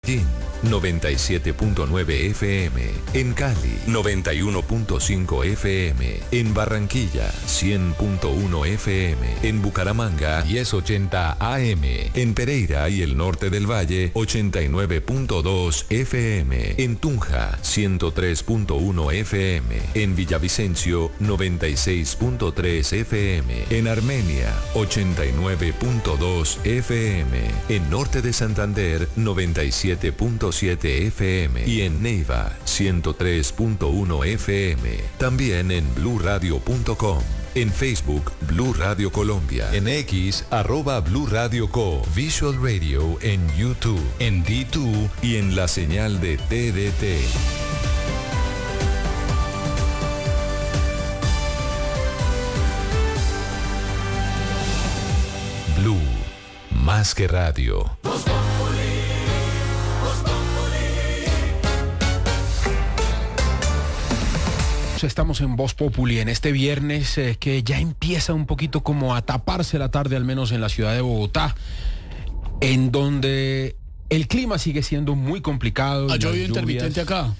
Medellín, 97.9 FM. En Cali, 91.5 FM. En Barranquilla, 100.1 FM. En Bucaramanga, 1080 AM. En Pereira y el norte del Valle, 89.2 FM. En Tunja, 103.1 FM. En Villavicencio, 96.3 FM. En Armenia, 89.2 FM. En norte de Santander, 97.7 FM. Y en Neiva, 103.1 FM. También en bluradio.com. En Facebook, Blue Radio Colombia. En X, @Blue Radio Co. Visual Radio en YouTube, en D2 y en la señal de TDT. Blue, más que radio. Estamos en Voz Populi en este viernes que ya empieza un poquito como a taparse la tarde, al menos en la ciudad de Bogotá, en donde el clima sigue siendo muy complicado. ¿Ha llovido intermitente acá?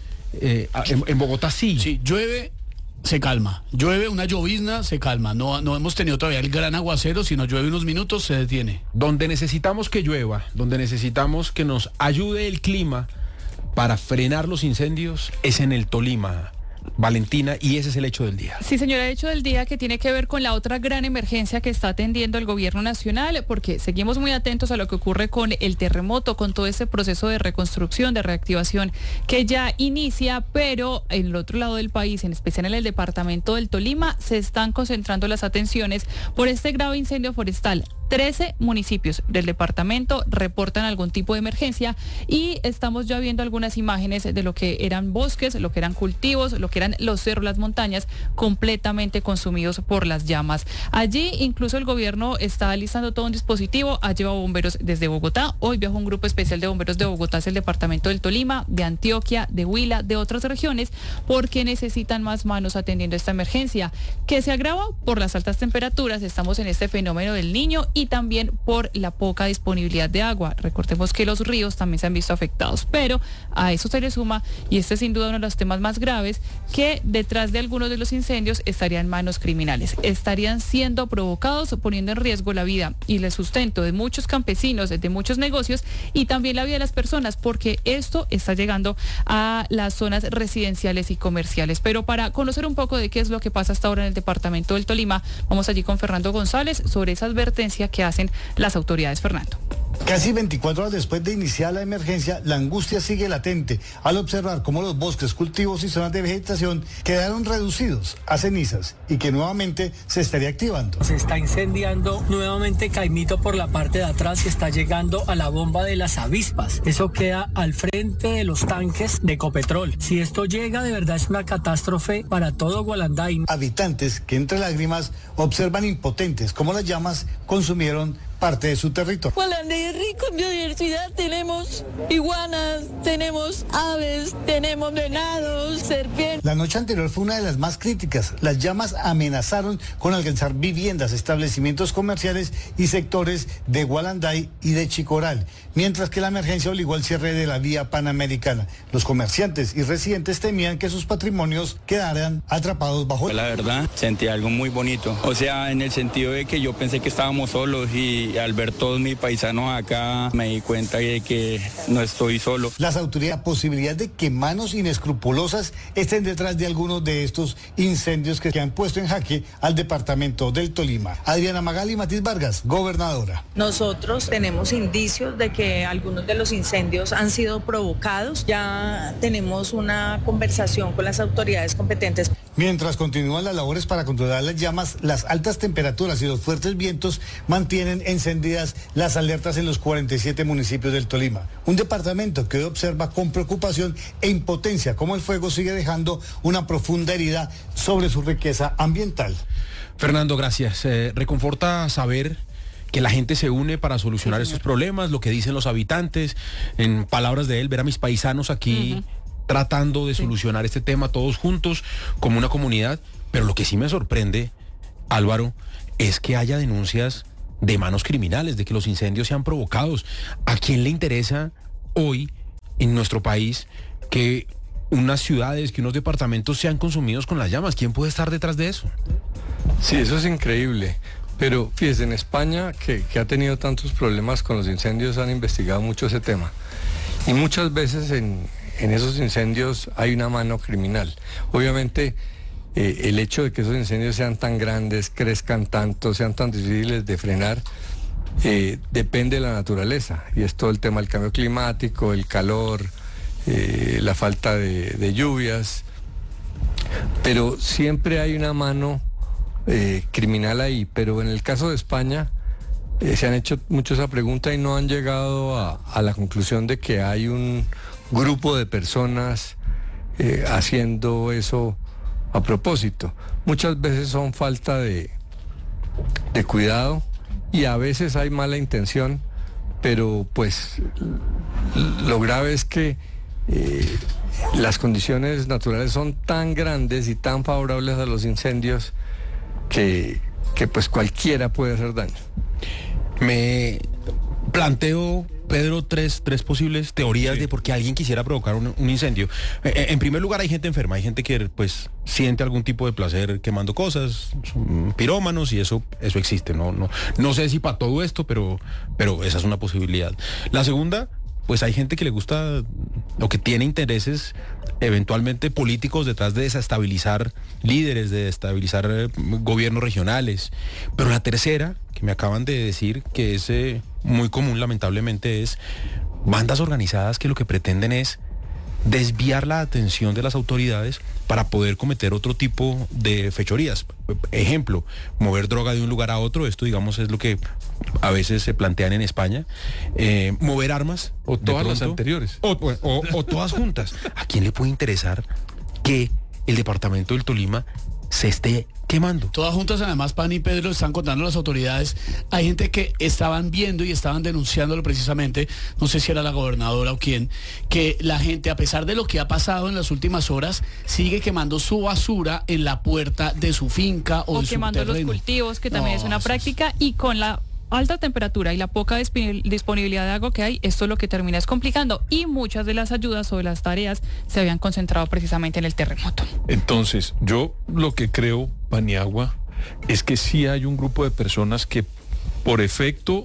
En Bogotá sí. Sí, llueve, se calma. Llueve una llovizna, se calma. No hemos tenido todavía el gran aguacero, sino llueve unos minutos, se detiene. Donde necesitamos que llueva, donde necesitamos que nos ayude el clima para frenar los incendios, es en el Tolima. Valentina, y ese es el hecho del día. Sí, señora, el hecho del día que tiene que ver con la otra gran emergencia que está atendiendo el gobierno nacional, porque seguimos muy atentos a lo que ocurre con el terremoto, con todo ese proceso de reconstrucción, de reactivación que ya inicia, pero en el otro lado del país, en especial en el departamento del Tolima, se están concentrando las atenciones por este grave incendio forestal. 13 municipios del departamento reportan algún tipo de emergencia y estamos ya viendo algunas imágenes de lo que eran bosques, lo que eran cultivos, lo que eran los cerros, las montañas, completamente consumidos por las llamas. Allí incluso el gobierno está alistando todo un dispositivo, ha llevado bomberos desde Bogotá. Hoy viajó un grupo especial de bomberos de Bogotá hacia el departamento del Tolima, de Antioquia, de Huila, de otras regiones, porque necesitan más manos atendiendo esta emergencia, que se agrava por las altas temperaturas. Estamos en este fenómeno del Niño y también por la poca disponibilidad de agua. Recordemos que los ríos también se han visto afectados, pero a eso se le suma, y este es sin duda uno de los temas más graves, que detrás de algunos de los incendios estarían manos criminales, estarían siendo provocados, poniendo en riesgo la vida y el sustento de muchos campesinos, de muchos negocios y también la vida de las personas, porque esto está llegando a las zonas residenciales y comerciales. Pero para conocer un poco de qué es lo que pasa hasta ahora en el departamento del Tolima, vamos allí con Fernando González sobre esa advertencia que hacen las autoridades. Fernando. Casi 24 horas después de iniciar la emergencia, la angustia sigue latente al observar cómo los bosques, cultivos y zonas de vegetación quedaron reducidos a cenizas y que nuevamente se estaría activando. Se está incendiando nuevamente Caimito por la parte de atrás y está llegando a la bomba de las avispas. Eso queda al frente de los tanques de Ecopetrol. Si esto llega, de verdad es una catástrofe para todo Gualanday. Habitantes que entre lágrimas observan impotentes cómo las llamas consumieron parte de su territorio. Gualanday es rico en biodiversidad, tenemos iguanas, tenemos aves, tenemos venados, serpientes. La noche anterior fue una de las más críticas. Las llamas amenazaron con alcanzar viviendas, establecimientos comerciales y sectores de Gualanday y de Chicoral, mientras que la emergencia obligó al cierre de la vía panamericana. Los comerciantes y residentes temían que sus patrimonios quedaran atrapados bajo. La verdad, sentí algo muy bonito. O sea, en el sentido de que yo pensé que estábamos solos y al ver todos mis paisanos acá me di cuenta de que no estoy solo. Las autoridades, la posibilidad de que manos inescrupulosas estén detrás de algunos de estos incendios que han puesto en jaque al departamento del Tolima. Adriana Magali Matiz Vargas, gobernadora. Nosotros tenemos indicios de que algunos de los incendios han sido provocados. Ya tenemos una conversación con las autoridades competentes. Mientras continúan las labores para controlar las llamas, las altas temperaturas y los fuertes vientos mantienen encendidas las alertas en los 47 municipios del Tolima. Un departamento que hoy observa con preocupación e impotencia cómo el fuego sigue dejando una profunda herida sobre su riqueza ambiental. Fernando, gracias. Reconforta saber que la gente se une para solucionar estos problemas, lo que dicen los habitantes. En palabras de él, ver a mis paisanos aquí tratando de solucionar este tema todos juntos como una comunidad. Pero lo que sí me sorprende, Álvaro, es que haya denuncias de manos criminales, de que los incendios sean provocados. ¿A quién le interesa hoy en nuestro país que unas ciudades, que unos departamentos sean consumidos con las llamas. ¿Quién puede estar detrás de eso? Sí, eso es increíble. Pero fíjese, en España, que ha tenido tantos problemas con los incendios, han investigado mucho ese tema. Y muchas veces en esos incendios hay una mano criminal. Obviamente, el hecho de que esos incendios sean tan grandes, crezcan tanto, sean tan difíciles de frenar, depende de la naturaleza. Y es todo el tema del cambio climático, el calor, la falta de lluvias. Pero siempre hay una mano criminal ahí. Pero en el caso de España, se han hecho mucho esa pregunta y no han llegado a la conclusión de que hay un grupo de personas haciendo eso a propósito. Muchas veces son falta de cuidado y a veces hay mala intención, pero pues lo grave es que las condiciones naturales son tan grandes y tan favorables a los incendios que pues cualquiera puede hacer daño. Me planteo, Pedro, tres posibles teorías de por qué alguien quisiera provocar un incendio. En primer lugar, hay gente enferma, hay gente que pues siente algún tipo de placer quemando cosas, son pirómanos, y eso existe. No sé si para todo esto, pero esa es una posibilidad. La segunda, pues hay gente que le gusta o que tiene intereses eventualmente políticos detrás de desestabilizar líderes, de desestabilizar gobiernos regionales. Pero la tercera, que me acaban de decir que es muy común lamentablemente, es bandas organizadas que lo que pretenden es desviar la atención de las autoridades para poder cometer otro tipo de fechorías. Ejemplo, mover droga de un lugar a otro. Esto, digamos, es lo que a veces se plantean en España. Mover armas. O todas las anteriores. O todas juntas. ¿A quién le puede interesar que el departamento del Tolima se esté quemando? Todas juntas, además, Pan y Pedro, están contando las autoridades. Hay gente que estaban viendo y estaban denunciándolo precisamente, no sé si era la gobernadora o quién, que la gente, a pesar de lo que ha pasado en las últimas horas, sigue quemando su basura en la puerta de su finca o de su quemando terreno. Los cultivos, que también es una práctica, y con la alta temperatura y la poca disponibilidad de agua que hay, esto lo que termina es complicando, y muchas de las ayudas o de las tareas se habían concentrado precisamente en el terremoto. Entonces, yo lo que creo, Paniagua, es que sí hay un grupo de personas que por efecto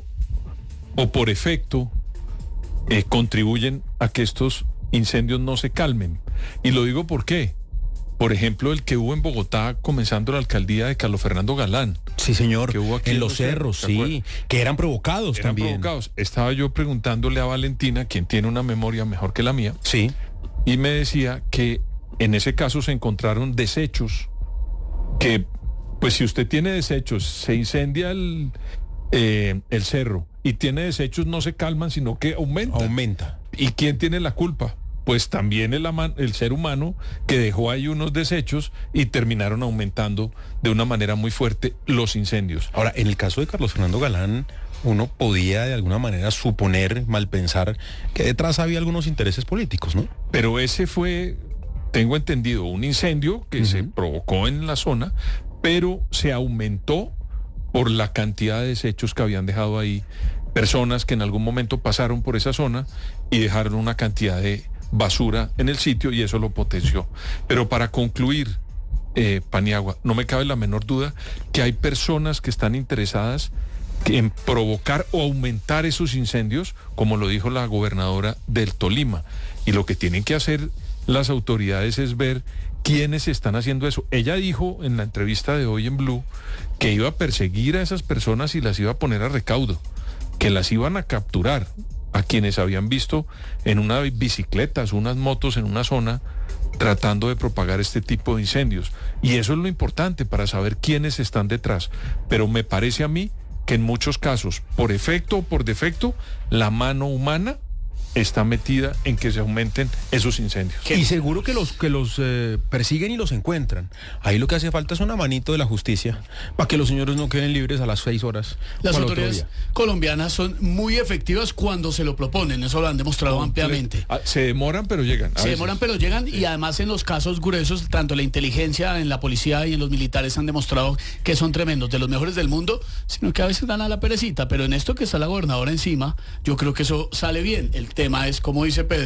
contribuyen a que estos incendios no se calmen. Y lo digo ¿por qué? Por ejemplo, el que hubo en Bogotá comenzando la alcaldía de Carlos Fernando Galán. Sí, señor. Que hubo aquí en los cerros, sí. Que eran provocados también. Estaba yo preguntándole a Valentina, quien tiene una memoria mejor que la mía. Sí. Y me decía que en ese caso se encontraron desechos que, pues si usted tiene desechos, se incendia el cerro y tiene desechos, no se calman, sino que aumenta. ¿Y quién tiene la culpa? Pues también el ser humano, que dejó ahí unos desechos y terminaron aumentando de una manera muy fuerte los incendios. Ahora, en el caso de Carlos Fernando Galán, uno podía de alguna manera suponer, mal pensar, que detrás había algunos intereses políticos, ¿no? Pero ese fue, tengo entendido, un incendio que se provocó en la zona, pero se aumentó por la cantidad de desechos que habían dejado ahí personas que en algún momento pasaron por esa zona y dejaron una cantidad de basura en el sitio, y eso lo potenció. Pero para concluir, Paniagua, no me cabe la menor duda que hay personas que están interesadas en provocar o aumentar esos incendios, como lo dijo la gobernadora del Tolima, y lo que tienen que hacer las autoridades es ver quiénes están haciendo eso. Ella dijo en la entrevista de hoy en Blue que iba a perseguir a esas personas y las iba a poner a recaudo, que las iban a capturar a quienes habían visto en unas bicicletas, unas motos en una zona tratando de propagar este tipo de incendios. Y eso es lo importante para saber quiénes están detrás. Pero me parece a mí que en muchos casos, por efecto o por defecto, la mano humana está metida en que se aumenten esos incendios. Y seguro que los persiguen y los encuentran. Ahí lo que hace falta es una manito de la justicia para que los señores no queden libres a las 6 horas. Las autoridades colombianas son muy efectivas cuando se lo proponen, eso lo han demostrado ampliamente. Se demoran pero llegan. Y además en los casos gruesos, tanto la inteligencia en la policía y en los militares han demostrado que son tremendos, de los mejores del mundo, sino que a veces dan a la perecita. Pero en esto que está la gobernadora encima, yo creo que eso sale bien. El tema es, como dice Pedro,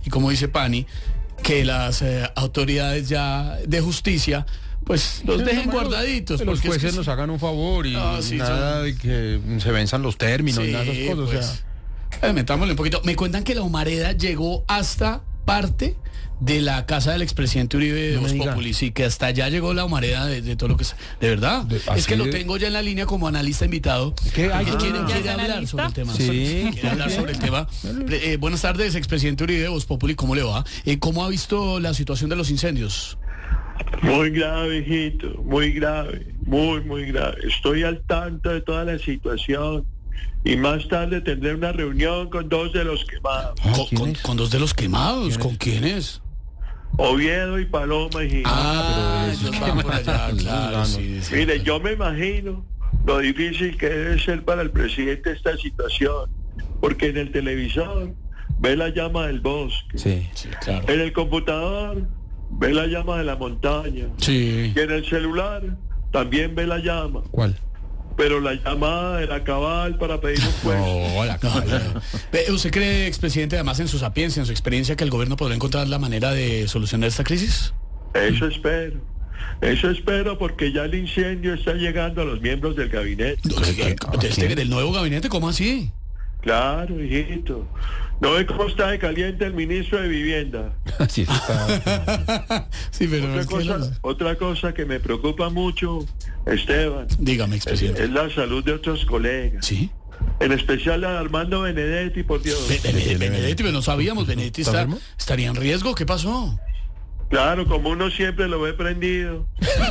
y como dice Pani, que las autoridades ya de justicia pues los dejen guardaditos. Que los jueces nos hagan un favor y nada de que se venzan los términos y nada de esas cosas. Pues, o sea, metámosle un poquito. Me cuentan que la humareda llegó hasta parte de la casa del expresidente Uribe de Voz Populi, sí, que hasta allá llegó la humareda de todo lo que es. De verdad, es que lo tengo ya en la línea como analista invitado. ¿Qué? ¿Quiere hablar sobre el tema? Sí. ¿Quiere hablar sobre el tema? Buenas tardes, expresidente Uribe de Voz Populi, ¿cómo le va? ¿Cómo ha visto la situación de los incendios? Muy grave, hijito, muy grave, muy grave. Estoy al tanto de toda la situación y más tarde tendré una reunión con 2 de los quemados. ¿Con 2 de los quemados? ¿Con quiénes? Oviedo y Paloma, hijito. Ellos van por allá, claro. Sí. Mire, yo me imagino lo difícil que debe ser para el presidente esta situación, porque en el televisor ve la llama del bosque, sí, claro. En el computador ve la llama de la montaña, sí, y en el celular también ve la llama. ¿Cuál? Pero la llamada era cabal para pedir un puesto. No. ¿Usted cree, expresidente, además en su sapiencia, en su experiencia, que el gobierno podrá encontrar la manera de solucionar esta crisis? Eso espero, porque ya el incendio está llegando a los miembros del gabinete. ¿Del nuevo gabinete? ¿Cómo así? Claro, hijito. ¿No ve cómo está de caliente el ministro de Vivienda? Sí, está. Sí, pero otra cosa que me preocupa mucho, Esteban. Dígame, expresidente. Es la salud de otros colegas. ¿Sí? En especial la de Armando Benedetti, por Dios. Benedetti, pero no sabíamos. ¿Benedetti estaría en riesgo? ¿Qué pasó? Claro, como uno siempre lo ve prendido.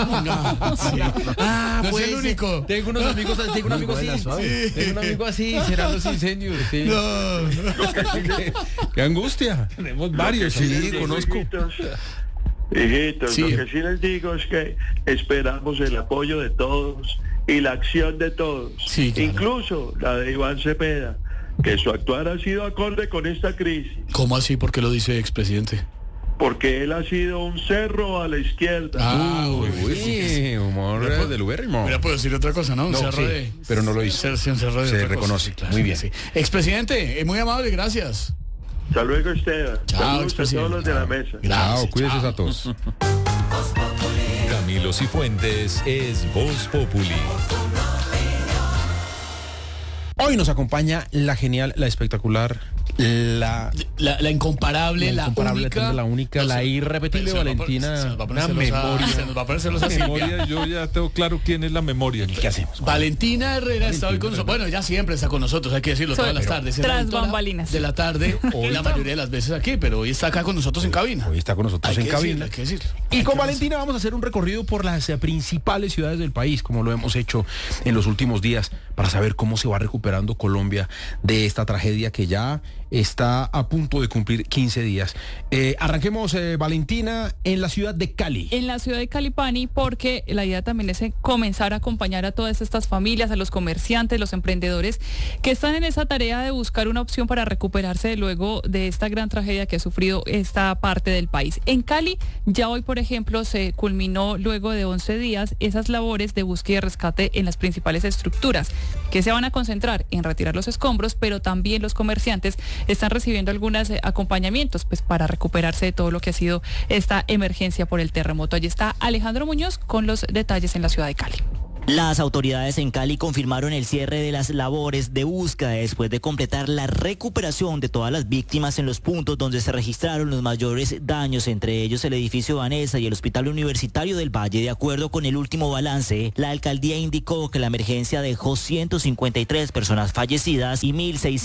No es el único. Tengo un amigo así. Tengo un amigo así, serán los incendios. Sí. No. Qué angustia. Tenemos varios, sí, conozco. Hijitos, lo que sí les digo es que esperamos el apoyo de todos y la acción de todos. Sí, claro. Incluso la de Iván Cepeda, que su actuar ha sido acorde con esta crisis. ¿Cómo así? ¿Por qué lo dice, expresidente? Porque él ha sido un cerro a la izquierda. Humor del Uberrimo. Mira, puedo decir otra cosa, ¿no? Un cerro de... Pero no lo hizo. Un cerro de... Se reconoce. Claro, muy bien. Sí. Expresidente, muy amable, gracias. Hasta luego, Esteban. Chao, expresidente. A todos los de la mesa. Chao, cuídense a todos. Camilo Cifuentes es Voz Populi. Hoy nos acompaña la genial, la espectacular, la incomparable, la única, la irrepetible Valentina. Una memoria. Se nos va a aparecer los memoria. Yo ya tengo claro quién es la memoria. ¿Qué hacemos? Valentina Herrera está hoy con nosotros. Bueno, ella siempre está con nosotros, hay que decirlo, todas las tardes. Tras bambalinas. De la tarde, la mayoría de las veces aquí, pero hoy está acá con nosotros en cabina. Hoy está con nosotros en cabina. Hay que decirlo. Y con Valentina vamos a hacer un recorrido por las principales ciudades del país, como lo hemos hecho en los últimos días, para saber cómo se va recuperando Colombia de esta tragedia que ya está a punto de cumplir 15 días. Arranquemos, Valentina, en la ciudad de Cali. En la ciudad de Cali, Pani, porque la idea también es comenzar a acompañar a todas estas familias, a los comerciantes, los emprendedores que están en esa tarea de buscar una opción para recuperarse luego de esta gran tragedia que ha sufrido esta parte del país. En Cali, ya hoy, por ejemplo, se culminó luego de 11 días esas labores de búsqueda y rescate en las principales estructuras, que se van a concentrar en retirar los escombros, pero también los comerciantes están recibiendo algunos acompañamientos pues para recuperarse de todo lo que ha sido esta emergencia por el terremoto. Allí está Alejandro Muñoz con los detalles en la ciudad de Cali. Las autoridades en Cali confirmaron el cierre de las labores de búsqueda después de completar la recuperación de todas las víctimas en los puntos donde se registraron los mayores daños, entre ellos el edificio Vanessa y el Hospital Universitario del Valle. De acuerdo con el último balance, la alcaldía indicó que la emergencia dejó 153 personas fallecidas y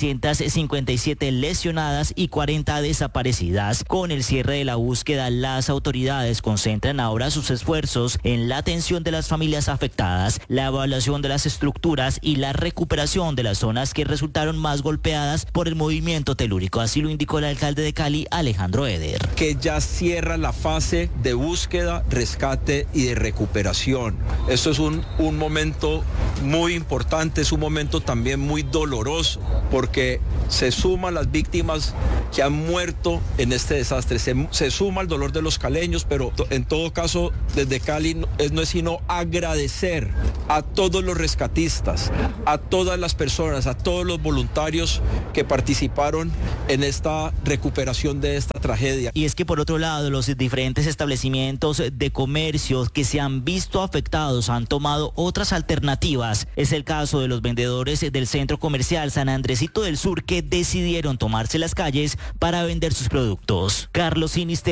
1.657 lesionadas y 40 desaparecidas. Con el cierre de la búsqueda, las autoridades concentran ahora sus esfuerzos en la atención de las familias afectadas, la evaluación de las estructuras y la recuperación de las zonas que resultaron más golpeadas por el movimiento telúrico. Así lo indicó el alcalde de Cali, Alejandro Eder. Que ya cierra la fase de búsqueda, rescate y de recuperación. Esto es un momento muy importante, es un momento también muy doloroso, porque se suman las víctimas que han muerto en este desastre, se suma el dolor de los caleños, pero en todo caso, desde Cali no es sino agradecer a todos los rescatistas, a todas las personas, a todos los voluntarios que participaron en esta recuperación de esta tragedia. Y es que por otro lado, los diferentes establecimientos de comercio que se han visto afectados han tomado otras alternativas. Es el caso de los vendedores del centro comercial San Andresito del Sur, que decidieron tomarse las calles para vender sus productos. Carlos Sinister.